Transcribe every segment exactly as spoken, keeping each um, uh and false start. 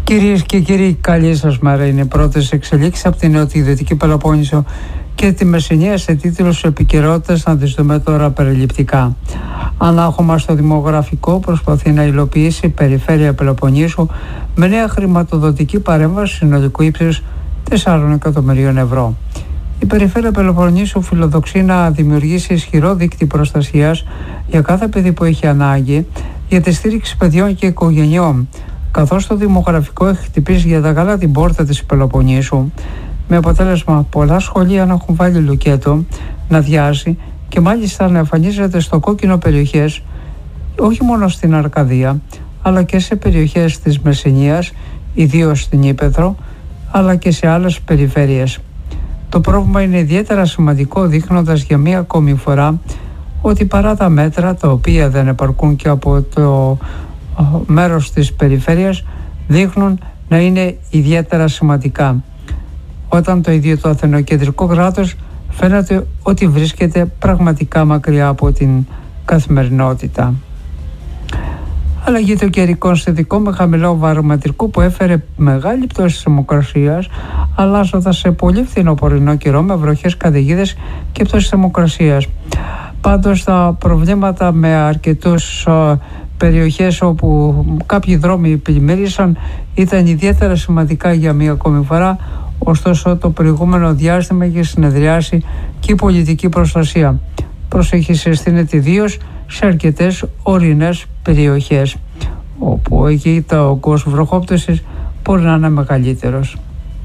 Κυρίες και κύριοι, καλή σας μέρα. Είναι οι πρώτες εξελίξεις από την Νοτιοδυτική Πελοπόννησο και τη Μεσσηνία σε τίτλους επικαιρότητας. Να τις δούμε τώρα περιληπτικά. Ανάχωμα στο δημογραφικό προσπαθεί να υλοποιήσει η Περιφέρεια Πελοποννήσου με νέα χρηματοδοτική παρέμβαση συνολικού ύψους τεσσάρων εκατομμυρίων ευρώ. Η Περιφέρεια Πελοποννήσου φιλοδοξεί να δημιουργήσει ισχυρό δίκτυο προστασίας για κάθε παιδί που έχει ανάγκη για τη στήριξη παιδιών και οικογενειών, καθώς το δημογραφικό έχει χτυπήσει για τα καλά την πόρτα της Πελοποννήσου, με αποτέλεσμα πολλά σχολεία να έχουν βάλει λουκέτο, να διάσει και μάλιστα να εμφανίζεται στο κόκκινο περιοχές, όχι μόνο στην Αρκαδία, αλλά και σε περιοχές της Μεσσηνίας, ιδίως στην Ύπαιθρο, αλλά και σε άλλες περιφέρειες. Το πρόβλημα είναι ιδιαίτερα σημαντικό, δείχνοντας για μία ακόμη φορά ότι παρά τα μέτρα, τα οποία δεν επαρκούν και από το μέρος της περιφέρειας, δείχνουν να είναι ιδιαίτερα σημαντικά, όταν το ίδιο το αθηνοκεντρικό κράτος φαίνεται ότι βρίσκεται πραγματικά μακριά από την καθημερινότητα. Αλλαγή των καιρικών συνθηκών με χαμηλό βαρομετρικό που έφερε μεγάλη πτώση της θερμοκρασίας, αλλάζοντας σε πολύ φθινοπορεινό καιρό με βροχές, καταιγίδες και πτώση θερμοκρασίας. Πάντως τα προβλήματα με αρκετούς περιοχές όπου κάποιοι δρόμοι πλημμύρισαν ήταν ιδιαίτερα σημαντικά για μία ακόμη φορά. Ωστόσο το προηγούμενο διάστημα έχει συνεδριάσει και η πολιτική προστασία. Προσοχή συστήνεται ιδίως σε αρκετές ορεινές περιοχές, όπου εκεί το όγκος βροχόπτωσης μπορεί να είναι μεγαλύτερος.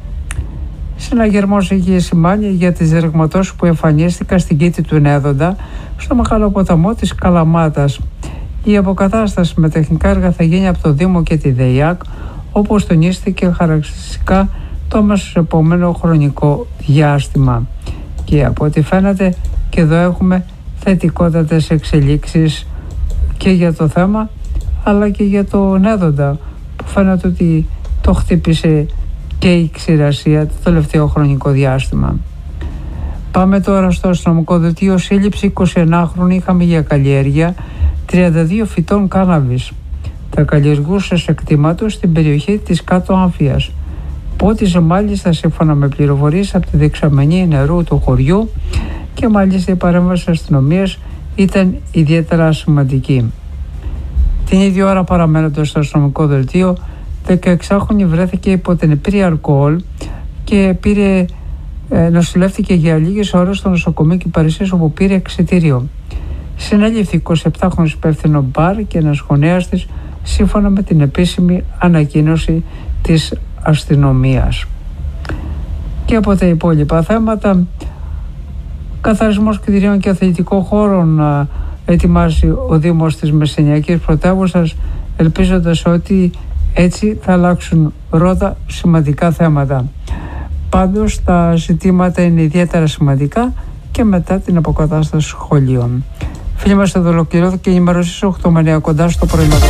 Συναγερμός έχει σημάνει για τις ρεγματώσεις που εμφανίστηκαν στην κήτη του Νέδοντα, στο μεγάλο ποταμό της Καλαμάτας. Η αποκατάσταση με τεχνικά έργα θα γίνει από το Δήμο και τη ΔΕΙΑΚ, όπως τονίστηκε χαρακτηριστικά το αμέσως επόμενο χρονικό διάστημα. Και από ό,τι φαίνεται και εδώ έχουμε θετικότατες εξελίξεις και για το θέμα, αλλά και για το Νέδοντα, που φαίνεται ότι το χτύπησε και η ξηρασία το τελευταίο χρονικό διάστημα. Πάμε τώρα στο αστυνομικό δελτίο. Σύλληψη εικοσιενάχρονη είχαμε για καλλιέργεια τριάντα δύο φυτών κάναβης. Τα καλλιεργούσε σε κτήμα του στην περιοχή της Κάτω Άμφιας. Πότιζε μάλιστα σύμφωνα με πληροφορίες από τη δεξαμενή νερού του χωριού και μάλιστα η παρέμβαση της αστυνομίας ήταν ιδιαίτερα σημαντική. Την ίδια ώρα, παραμένοντας στο αστυνομικό δελτίο, δεκαεξάχρονη βρέθηκε υπό την επίρρεια αλκοόλ και πήρε, ε, νοσηλεύτηκε για λίγες ώρες στο νοσοκομείο Κυπαρισίας, όπου πήρε εξιτήριο. Συνέληφθη εικοσιεπτάχρονος υπεύθυνο μπαρ και ένας γονέας της, σύμφωνα με την επίσημη ανακοίνωση της αστυνομίας. Και από τα υπόλοιπα θέματα, καθαρισμός κτηρίων και αθλητικών χώρων ετοιμάζει ο Δήμος της Μεσσηνιακής Πρωτεύουσας, ελπίζοντας ότι έτσι θα αλλάξουν ρότα σημαντικά θέματα. Πάντως τα ζητήματα είναι ιδιαίτερα σημαντικά και μετά την αποκατάσταση σχολείων. Φίλοι μας, εδώ ολοκληρώθηκε η ενημέρωση στις οκτώ με εννιά κοντά στο πρωινό.